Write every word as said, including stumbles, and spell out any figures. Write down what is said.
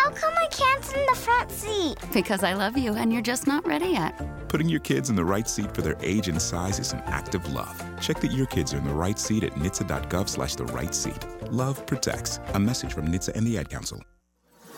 How come I can't sit in the front seat? Because I love you and you're just not ready yet. Putting your kids in the right seat for their age and size is an act of love. Check that your kids are in the right seat at N H T S A dot gov slash the right seat. Love protects. A message from N H T S A and the Ad Council.